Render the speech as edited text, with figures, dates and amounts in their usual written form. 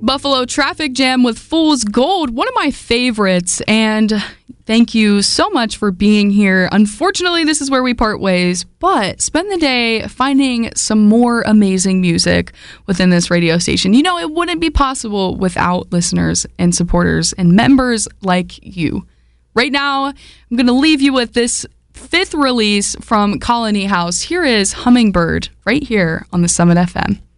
Buffalo Traffic Jam with Fool's Gold, one of my favorites, and thank you so much for being here. Unfortunately, this is where we part ways, but spend the day finding some more amazing music within this radio station. You know, it wouldn't be possible without listeners and supporters and members like you. Right now, I'm going to leave you with this fifth release from Colony House. Here is Hummingbird right here on the Summit FM.